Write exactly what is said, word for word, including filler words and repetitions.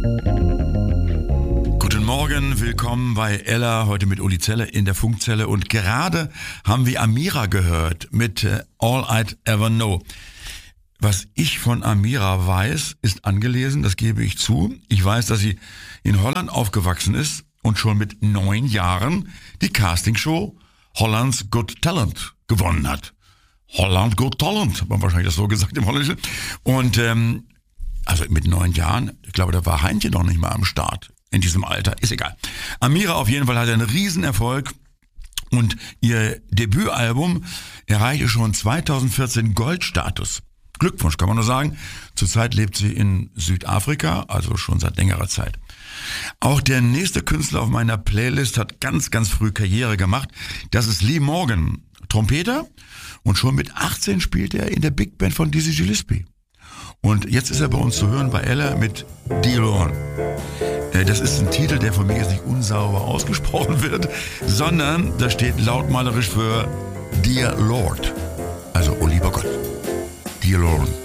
Guten Morgen, willkommen bei Ella, heute mit Uli Zeller in der Funkzelle. Und gerade haben wir Amira gehört mit äh, All I'd Ever Know. Was ich von Amira weiß, ist angelesen, das gebe ich zu. Ich weiß, dass sie in Holland aufgewachsen ist und schon mit neun Jahren die Castingshow Holland's Got Talent gewonnen hat. Holland Got Talent, hat man wahrscheinlich das so gesagt im Holländischen. Und ähm, also mit neun Jahren, ich glaube, da war Heintje noch nicht mal am Start. In diesem Alter, ist egal. Amira auf jeden Fall hatte einen Riesenerfolg und ihr Debütalbum erreichte schon zweitausendvierzehn Goldstatus. Glückwunsch, kann man nur sagen. Zurzeit lebt sie in Südafrika, also schon seit längerer Zeit. Auch der nächste Künstler auf meiner Playlist hat ganz, ganz früh Karriere gemacht. Das ist Lee Morgan, Trompeter. Und schon mit achtzehn spielt er in der Big Band von Dizzy Gillespie. Und jetzt ist er bei uns zu hören bei Ella mit Dear Lord. Das ist ein Titel, der von mir jetzt nicht unsauber ausgesprochen wird, sondern da steht lautmalerisch für Dear Lord. Also, oh lieber Gott. Dear Lord.